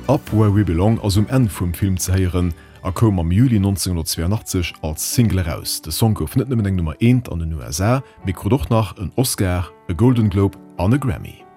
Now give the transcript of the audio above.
Up Where We Belong ass End vum Film ze heieren, kom am Juli 1982 als Single heraus. De Song gouf net eng Nummer 1 an den USA, mikro doch nach en Oscar, e Golden Globe an e Grammy.